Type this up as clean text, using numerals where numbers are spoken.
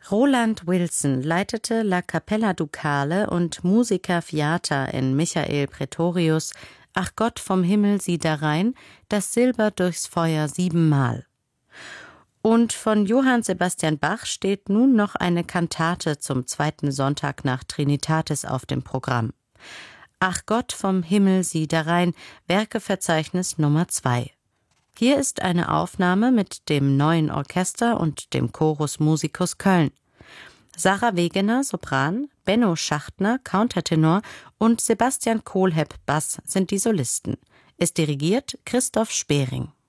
Roland Wilson leitete La Capella Ducale und Musica Fiata in Michael Praetorius' »Ach Gott vom Himmel sieh darein«, das Silber durchs Feuer 7-mal. Und von Johann Sebastian Bach steht nun noch eine Kantate zum zweiten Sonntag nach Trinitatis auf dem Programm. »Ach Gott vom Himmel sieh darein«, Werkeverzeichnis Nummer 2. Hier ist eine Aufnahme mit dem Neuen Orchester und dem Chorus Musicus Köln. Sarah Wegener, Sopran, Benno Schachtner, Countertenor und Sebastian Kohlhepp, Bass, sind die Solisten. Es dirigiert Christoph Spering.